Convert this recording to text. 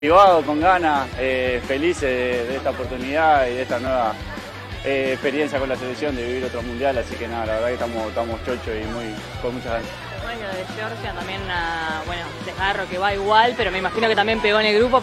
Motivado, con ganas, felices de esta oportunidad y de esta nueva experiencia con la selección, de vivir otro mundial, así que nada, la verdad que estamos chochos y con muchas ganas. Bueno, de Georgia también, bueno, desgarro que va igual, pero me imagino que también pegó en el grupo.